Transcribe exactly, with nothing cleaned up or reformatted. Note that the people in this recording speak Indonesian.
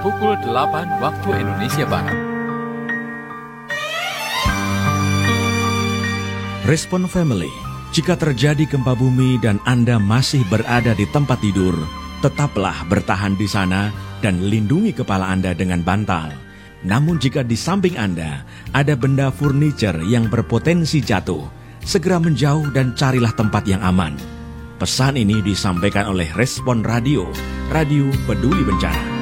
pukul delapan waktu Indonesia Barat. Respon Family. Jika terjadi gempa bumi dan Anda masih berada di tempat tidur, tetaplah bertahan di sana dan lindungi kepala Anda dengan bantal. Namun jika di samping Anda ada benda furniture yang berpotensi jatuh, segera menjauh dan carilah tempat yang aman. Pesan ini disampaikan oleh Respon Radio, Radio Peduli Bencana.